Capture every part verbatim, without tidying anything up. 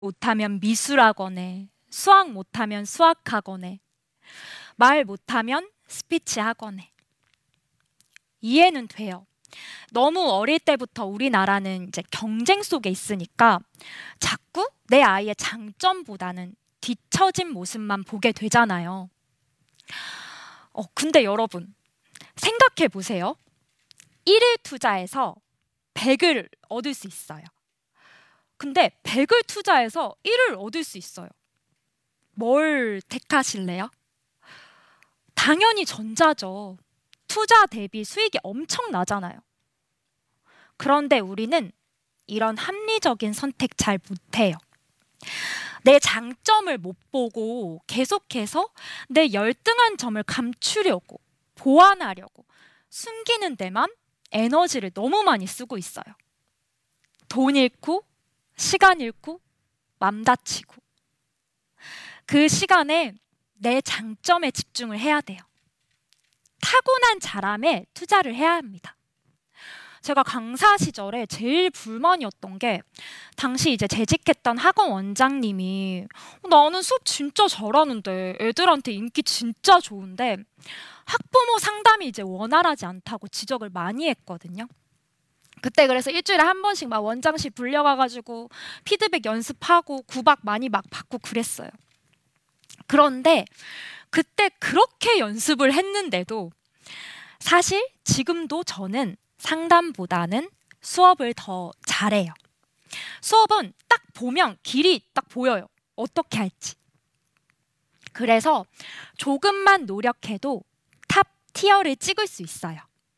못하면 미술학원에, 수학 못하면 수학학원에, 말 못하면 스피치 학원에. 이해는 돼요. 너무 어릴 때부터 우리나라는 이제 경쟁 속에 있으니까 자꾸 내 아이의 장점보다는 뒤처진 모습만 보게 되잖아요. 어, 근데 여러분, 생각해 보세요. 일일 투자해서 백을 얻을 수 있어요. 근데 백을 투자해서 일을 얻을 수 있어요. 뭘 택하실래요? 당연히 전자죠. 투자 대비 수익이 엄청 나잖아요. 그런데 우리는 이런 합리적인 선택 잘 못해요. 내 장점을 못 보고 계속해서 내 열등한 점을 감추려고, 보완하려고, 숨기는 데만 에너지를 너무 많이 쓰고 있어요. 돈 잃고, 시간 잃고, 맘 다치고. 그 시간에 내 장점에 집중을 해야 돼요. 타고난 잘함에 투자를 해야 합니다. 제가 강사 시절에 제일 불만이었던 게 당시 이제 재직했던 학원 원장님이 나는 수업 진짜 잘하는데 애들한테 인기 진짜 좋은데 학부모 상담이 이제 원활하지 않다고 지적을 많이 했거든요. 그때 그래서 일주일에 한 번씩 막 원장실 불려가가지고 피드백 연습하고 구박 많이 막 받고 그랬어요. 그런데 그때 그렇게 연습을 했는데도 사실 지금도 저는 상담보다는 수업을 더 잘해요. 수업은 딱 보면 길이 딱 보여요. 어떻게 할지. 그래서 조금만 노력해도 탑 티어를 찍을 수 있어요.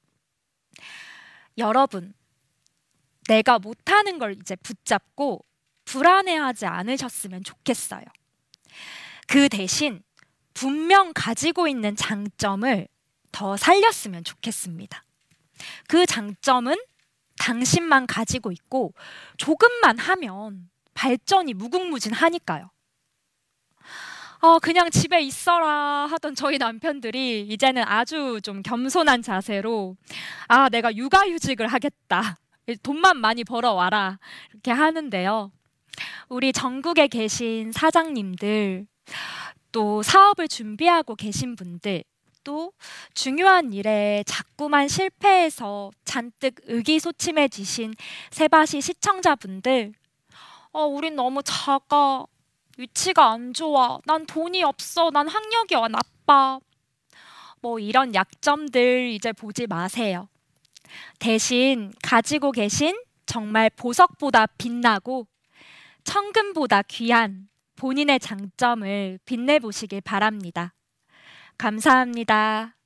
여러분, 내가 못하는 걸 이제 붙잡고 불안해하지 않으셨으면 좋겠어요. 그 대신 분명 가지고 있는 장점을 더 살렸으면 좋겠습니다. 그 장점은 당신만 가지고 있고 조금만 하면 발전이 무궁무진하니까요. 어, 그냥 집에 있어라 하던 저희 남편들이 이제는 아주 좀 겸손한 자세로 아, 내가 육아휴직을 하겠다. 돈만 많이 벌어와라. 이렇게 하는데요. 우리 전국에 계신 사장님들, 또 사업을 준비하고 계신 분들, 또 중요한 일에 자꾸만 실패해서 잔뜩 의기소침해지신 세바시 시청자분들, 어, 우린 너무 작아. 위치가 안 좋아. 난 돈이 없어. 난 학력이 나빠. 뭐 이런 약점들 이제 보지 마세요. 대신 가지고 계신 정말 보석보다 빛나고 천금보다 귀한 본인의 장점을 빛내보시길 바랍니다. 감사합니다.